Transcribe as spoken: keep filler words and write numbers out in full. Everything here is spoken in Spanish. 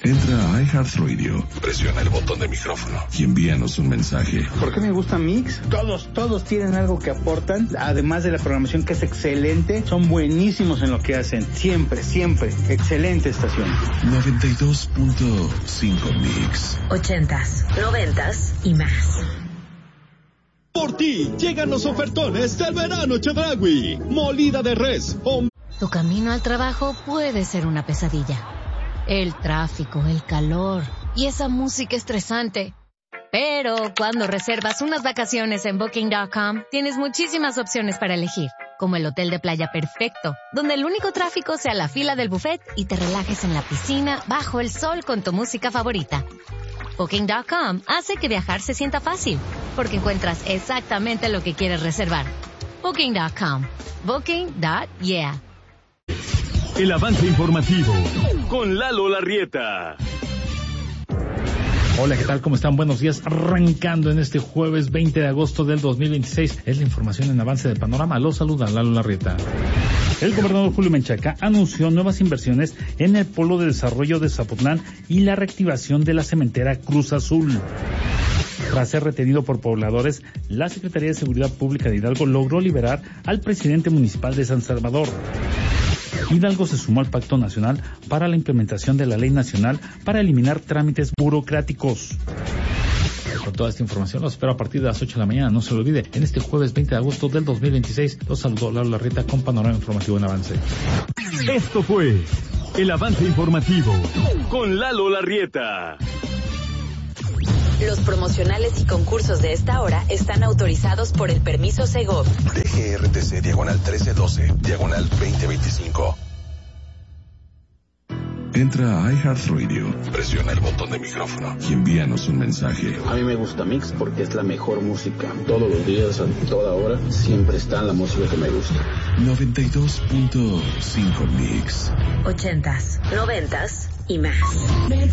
Entra a iHeartRadio, presiona el botón de micrófono y envíanos un mensaje. ¿Por qué me gusta Mix? Todos, todos tienen algo que aportan, además de la programación que es excelente, son buenísimos en lo que hacen. Siempre, siempre. Excelente estación. noventa y dos punto cinco Mix. Ochentas, noventas y más. Por ti, llegan los ofertones del verano Chedraui. Molida de res. Hom- Tu camino al trabajo puede ser una pesadilla. El tráfico, el calor y esa música estresante. Pero cuando reservas unas vacaciones en Booking punto com, tienes muchísimas opciones para elegir, como el hotel de playa perfecto, donde el único tráfico sea la fila del buffet y te relajes en la piscina bajo el sol con tu música favorita. Booking punto com hace que viajar se sienta fácil, porque encuentras exactamente lo que quieres reservar. Booking punto com. Booking. Yeah. El avance informativo con Lalo Larrieta. Hola, ¿qué tal? ¿Cómo están? Buenos días. Arrancando en este jueves veinte de agosto del dos mil veintiséis. Es la información en avance de Panorama. Los saluda Lalo Larrieta. El gobernador Julio Menchaca anunció nuevas inversiones en el Polo de Desarrollo de Zapotlán y la reactivación de la cementera Cruz Azul. Tras ser retenido por pobladores, la Secretaría de Seguridad Pública de Hidalgo logró liberar al presidente municipal de San Salvador. Hidalgo se sumó al Pacto Nacional para la implementación de la Ley Nacional para eliminar trámites burocráticos. Con toda esta información los espero a partir de las ocho de la mañana. No se lo olvide, en este jueves veinte de agosto del dos mil veintiséis, los saludó Lalo Larrieta con Panorama Informativo en Avance. Esto fue el avance informativo con Lalo Larrieta. Los promocionales y concursos de esta hora están autorizados por el permiso Segov. D G R T C diagonal trece doce, diagonal veinte veinticinco. Entra a iHeartRadio, presiona el botón de micrófono y envíanos un mensaje. A mí me gusta Mix porque es la mejor música. Todos los días, a toda hora, siempre está la música que me gusta. noventa y dos punto cinco Mix. Ochentas, noventas y más.